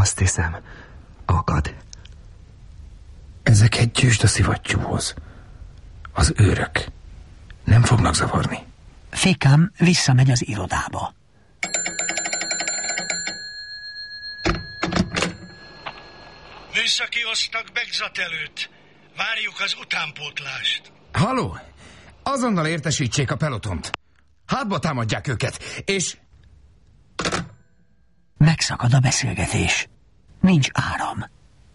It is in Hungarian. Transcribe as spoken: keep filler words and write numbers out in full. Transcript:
Azt hiszem, akad. Ezeket gyűjtsd a szivattyúhoz. Az őrök nem fognak zavarni. Fékám visszamegy az irodába. Műszakiosztag begzatelőt. Várjuk az utánpótlást. Halló! Azonnal értesítsék a pelotont. Hátba támadják őket, és... Megszakad a beszélgetés. Nincs áram.